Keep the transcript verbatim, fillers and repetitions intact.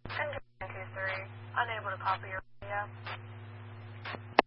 Engine two three, unable to copy your radio.